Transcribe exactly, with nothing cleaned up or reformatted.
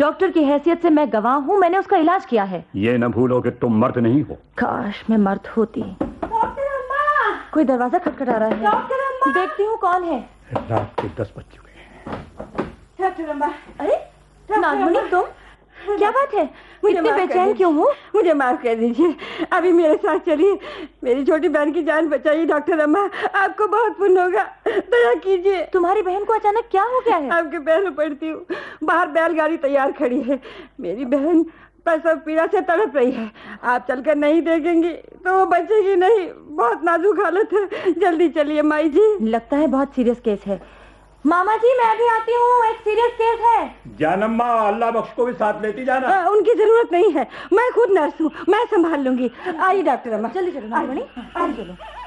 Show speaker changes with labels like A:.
A: Doctor की हैसियत से मैं गवाह हूँ, मैंने उसका इलाज किया है।
B: ये न भूलो कि तुम मर्द नहीं हो।
A: काश मैं मर्द होती।
C: डॉक्टर अम्मा,
A: कोई दरवाजा खटखटा रहा है।
C: डॉक्टर अम्मा,
A: देखती हूँ कौन है।
B: रात के दस बज चुके हैं।
C: डॉक्टर अम्मा,
A: अरे नागमणि, तुम? क्या बात है,
C: मुझे
A: इतने
C: माफ कर
A: बेचैन
C: दीजिए।
A: क्यों हो?
C: मुझे माफ कर दीजिए, अभी मेरे साथ चलिए। मेरी छोटी बहन की जान बचाइए डॉक्टर अम्मा, आपको बहुत पुण्य होगा, दया कीजिए।
A: तुम्हारी बहन को अचानक क्या हो गया है?
C: आपके पैरों पड़ती हूँ, बाहर बैलगाड़ी तैयार खड़ी है। मेरी बहन प्रसव पीड़ा से तड़प रही है, आप चलकर नहीं देखेंगी तो वो बचेगी नहीं। बहुत नाजुक हालत है, जल्दी चलिए माई जी।
A: लगता है बहुत सीरियस केस है। मामा जी मैं भी आती हूँ, एक सीरियस केस है।
B: जानम्मा, अल्लाह बख्श को भी साथ लेती जाना।
C: आ, उनकी जरूरत नहीं है, मैं खुद नर्स हूँ, मैं संभाल लूंगी। आइए डॉक्टर अम्मा,
A: जल्दी चलो नागमणि, आगे चलो।